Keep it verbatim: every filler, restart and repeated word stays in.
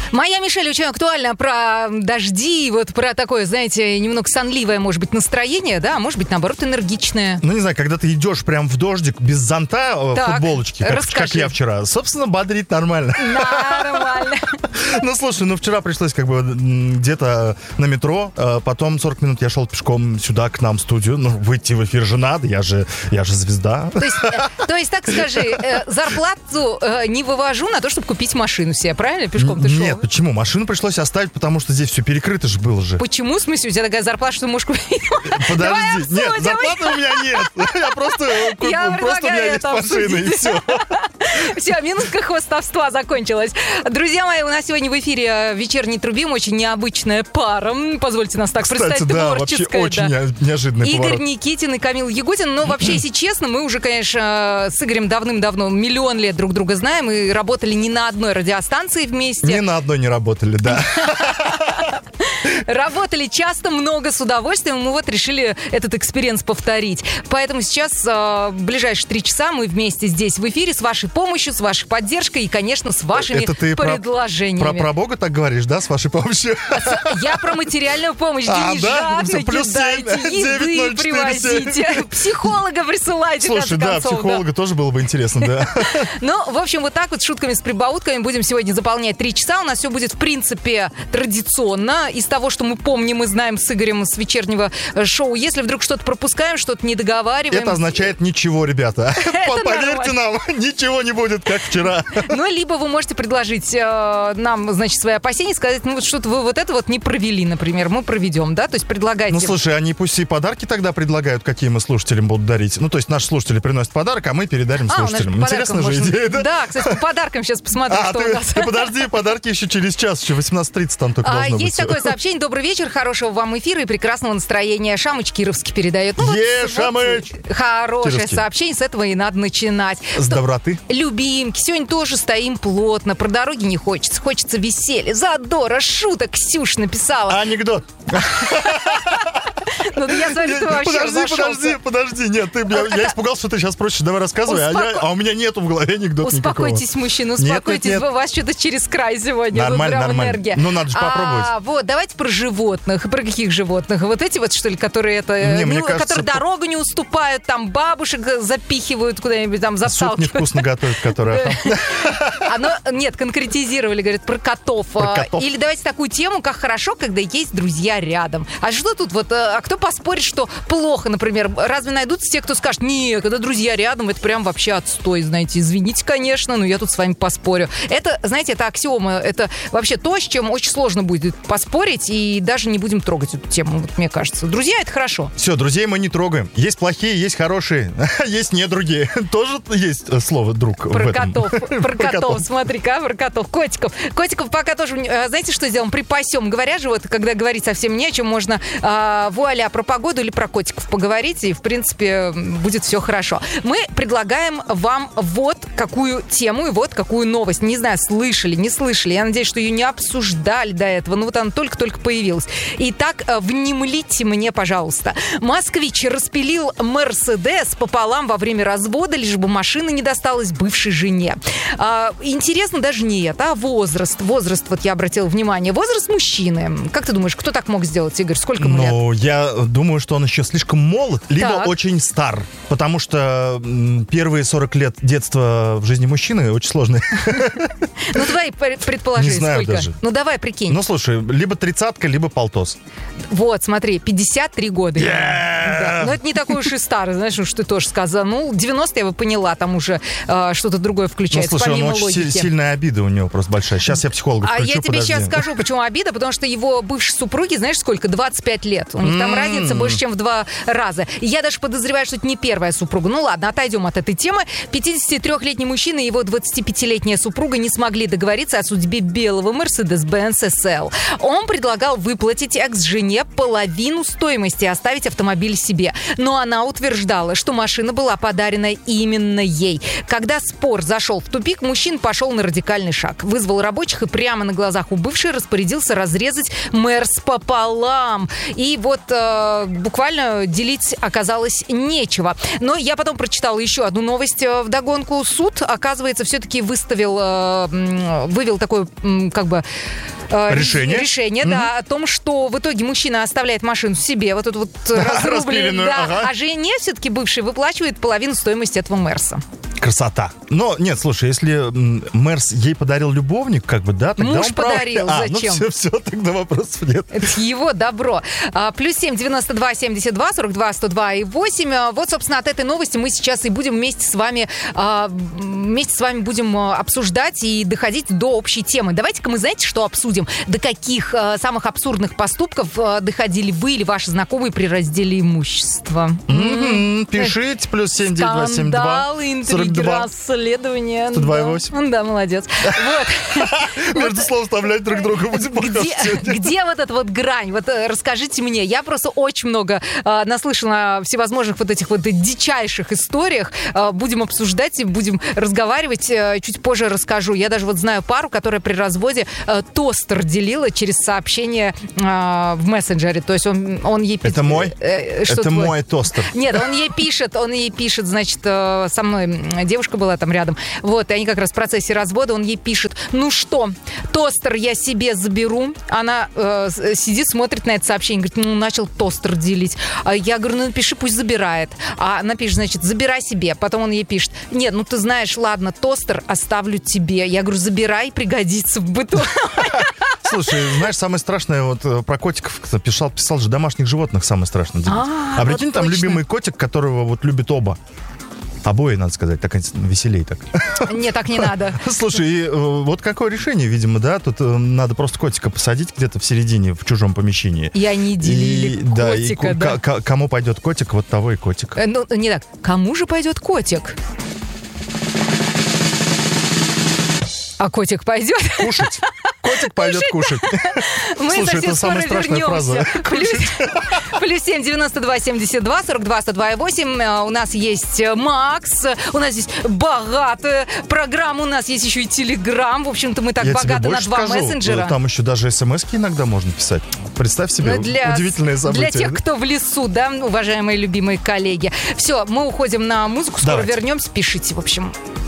Моя Мишель очень актуальна про дожди, вот про такое, знаете, немного сонливое, может быть, настроение, да, а может быть, наоборот, энергичное. Ну, не знаю, когда ты идешь прям в дождик без зонта, так, в футболочке, как, как я вчера, собственно, бодрит нормально. Нормально. Ну, слушай, ну вчера пришлось как бы где-то на метро, потом сорок минут я шел пешком сюда, к нам в студию. Ну, выйти в эфир же надо, я же, я же звезда. То есть, то есть, так скажи, зарплату не вывожу на то, чтобы купить машину себе, правильно? Пешком ты шел? Нет, почему? Машину пришлось оставить, потому что здесь все перекрыто же было же. Почему? В смысле, у тебя такая зарплата, что ты можешь купить? Подожди, нет, зарплаты у меня нет. Я просто, Я просто у меня есть машина, и все. Все, минутка хвастовства закончилась. Друзья мои, у нас сегодня в эфире «Вечерний Трубим», очень необычная пара. Позвольте нас так Кстати, представить, да, творческая. вообще очень да. неожиданный Игорь поворот. Никитин и Камил Ягудин. Но вообще, если честно, мы уже, конечно, с Игорем давным-давно, миллион лет друг друга знаем и работали не на одной радиостанции вместе. Ни на одной не работали, да. Работали часто, много, с удовольствием. Мы вот решили этот экспириенс повторить. Поэтому сейчас э, ближайшие три часа мы вместе здесь в эфире с вашей помощью, с вашей поддержкой и, конечно, с вашими Это ты предложениями. Про, про, про Бога так говоришь, да, с вашей помощью? Я про материальную помощь. А, Деньжат да? накидайте, еды привозите, психолога присылайте. Слушай, да, концов, психолога да. тоже было бы интересно, да. Ну, в общем, вот так вот с шутками, с прибаутками будем сегодня заполнять три часа. У нас все будет, в принципе, традиционно. Из того, что мы помним и знаем с Игорем с вечернего шоу. Если вдруг что-то пропускаем, что-то не договариваем. Это означает ничего, ребята. Поверьте нам, ничего не будет, как вчера. Ну, либо вы можете предложить э, нам, значит, свои опасения, сказать, ну, вот что-то вы вот это вот не провели, например, мы проведем, да? То есть предлагайте. Ну, слушай, они пусть и подарки тогда предлагают, какие мы слушателям будут дарить. Ну, то есть наши слушатели приносят подарок, а мы передарим а, слушателям. Интересная же можно... идея, да? Да, кстати, по подаркам сейчас посмотрю, а, что ты, у нас. Ты подожди, подарки еще через час, еще восемнадцать тридцать там только а, должно есть быть. такое сообщение. Добрый вечер, хорошего вам эфира и прекрасного настроения. Шамыч Кировский передает. Ну, Е, вот, Шамыч! Вот, хорошее Кировский. сообщение, с этого и надо начинать. С доброты. Любимки, сегодня тоже стоим плотно, про дороги не хочется, хочется веселья, задора, шуток. Ксюш написала. Анекдот. Ну, я смотрю, ты вообще Подожди, подожди, подожди. Нет, ты, я, я испугался, что ты сейчас просишь. Давай рассказывай. Успоко... А, я, а у меня нету в голове анекдота никакого. Успокойтесь, мужчина, успокойтесь. Нет, нет, нет. У вас что-то через край сегодня. Нормально, вот нормально. Энергия. Ну, надо же попробовать. А, вот, давайте про животных. Про каких животных? Вот эти вот, что ли, которые это... Не, не, мне кажется, которые по... дорогу не уступают, там бабушек запихивают куда-нибудь, там заталкивают. Суп невкусно готовят, которые... Оно, нет, конкретизировали, говорят, про котов. Про котов. Или давайте такую тему, как хорошо, когда есть друзья рядом. А что тут вот, а кто поспорит, что плохо, например? Разве найдутся те, кто скажет, не, когда друзья рядом, это прям вообще отстой, знаете. Извините, конечно, но я тут с вами поспорю. Это, знаете, это аксиома, это вообще то, с чем очень сложно будет поспорить, и даже не будем трогать эту тему, вот, мне кажется. Друзья, это хорошо. Все, друзей мы не трогаем. Есть плохие, есть хорошие, есть недруги. Тоже есть слово «друг» в Про этом. котов, про котов, смотри-ка, про котов. Котиков. Котиков пока тоже, знаете, что сделаем? Припасем. Говорят же, вот, когда говорить совсем не о чем, можно э, вуаля, про погоду или про котиков поговорить, и, в принципе, будет все хорошо. Мы предлагаем вам вот какую тему и вот какую новость. Не знаю, слышали, не слышали. Я надеюсь, что ее не обсуждали до этого. Ну, вот она только-только появилась. Итак, внемлите мне, пожалуйста. Москвич распилил Мерседес пополам во время развода, лишь бы машина не досталась бывшей жене. А, интересно даже не это, а возраст. Возраст, вот я обратила внимание. Возраст мужчины. Как ты думаешь, кто так мог сделать, Игорь? Сколько ему лет? Ну, я думаю, что он еще слишком молод, либо Так. очень стар. Потому что м, первые сорок лет детства в жизни мужчины очень сложные. Ну, давай предположи, Не знаю сколько. даже. Ну, давай, прикинь. Ну, слушай, либо тридцатка, либо полтос. Вот, смотри, пятьдесят три года. Yeah! Да. Но это не такой уж и старый, знаешь, уж ты тоже сказал. Ну, девяносто я бы поняла, там уже э, что-то другое Ну, включается, слушай, он помимо очень логики. си- сильная обида у него просто большая. Сейчас я психолога А включу, я тебе подожди. сейчас скажу, почему обида, потому что его бывшей супруги, знаешь, сколько? двадцать пять лет. У них там М. разница больше, чем в два раза. И я даже подозреваю, что это не первая супруга. Ну ладно, отойдем от этой темы. пятидесятитрёхлетний мужчина и его двадцатипятилетняя супруга не смогли договориться о судьбе белого Mercedes-Benz эс эл. Он предлагал выплатить экс-жене половину стоимости и оставить автомобиль себе. Но она утверждала, что машина была подарена именно ей. Когда спор зашел в тупик, мужчина пошел на радикальный шаг. Вызвал рабочих и прямо на глазах у бывшей распорядился разрезать Мерс пополам. И вот э, э, буквально делить оказалось нечего. Но я потом прочитала еще одну новость вдогонку. Суд, оказывается, все-таки выставил, э, вывел такое, как бы... Решение? Решение, mm-hmm. да, о том, что в итоге мужчина оставляет машину себе, вот эту вот разрубленную, да, ага. а жене все-таки бывший выплачивает половину стоимости этого Мерса. Красота. Но, нет, слушай, если Мерс ей подарил любовник, как бы, да, тогда муж он подарил, прав... зачем? А, ну все, все, тогда вопросов нет. Это его добро. А, плюс семь девяносто два семьдесят два сорок два сто два и восемь. Вот, собственно, от этой новости мы сейчас и будем вместе с вами а, вместе с вами будем обсуждать и доходить до общей темы. Давайте-ка мы, знаете, что обсудим? До каких а, самых абсурдных поступков а, доходили вы или ваши знакомые при разделе имущества? Mm-hmm. Пишите, плюс семь девять два семь два скандалы, интриги, расследования. сто два и восемь. Да, молодец. Между слов вставлять друг друга будем пока. Где вот эта вот грань? Вот расскажите мне. Я просто очень много наслышана о всевозможных вот этих вот дичайших историях. Будем обсуждать и будем разговаривать. Чуть позже расскажу. Я даже вот знаю пару, которая при разводе тостер делила через сообщение в мессенджере. То есть он, он ей пишет... Это мой? Это мой тостер. Нет, он ей пишет, он ей пишет, значит, со мной девушка была там рядом. Вот, и они как раз в процессе развода, он ей пишет: ну что, тостер я себе заберу. Она э, сидит, смотрит на это сообщение, говорит: ну, начал тостер делить. А я говорю: ну, напиши, пусть забирает. А она пишет, значит, забирай себе. Потом он ей пишет: нет, ну, ты знаешь, ладно, тостер оставлю тебе. Я говорю: забирай, пригодится в быту. Слушай, знаешь, самое страшное, вот про котиков писал, писал же, домашних животных самое страшное. А, а прикинь, вот там точно. Любимый котик, которого вот любят оба. Обои, надо сказать, так веселей так. Не, так не надо. Слушай, вот какое решение, видимо, да? Тут надо просто котика посадить где-то в середине, в чужом помещении. И они делили и, котика, да. И да. К- кому пойдет котик, вот того и котик. Ну, не так. Кому же пойдет котик? А котик пойдет? Кушать. Котик пойдет кушать. Мы Слушай, совсем это самая скоро страшная вернемся. фраза. Плюс, плюс семь девяносто два семьдесят два сорок два сто два и восемь. У нас есть Макс, у нас есть богатая программа, у нас есть еще и Телеграм. В общем-то, мы так Я богаты на два скажу, мессенджера. Там еще даже смс-ки иногда можно писать. Представь себе, для, удивительное событие. Для тех, кто в лесу, да, уважаемые любимые коллеги. Все, мы уходим на музыку, скоро Давайте. вернемся. Пишите, в общем.